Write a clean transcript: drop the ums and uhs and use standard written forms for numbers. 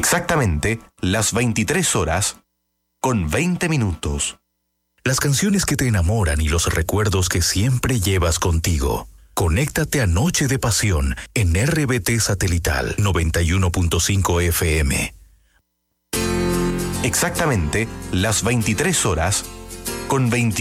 Exactamente las 23 horas con 20 minutos. Las canciones que te enamoran y los recuerdos que siempre llevas contigo. Conéctate a Noche de Pasión en RBT Satelital 91.5 FM. Exactamente las 23 horas con 20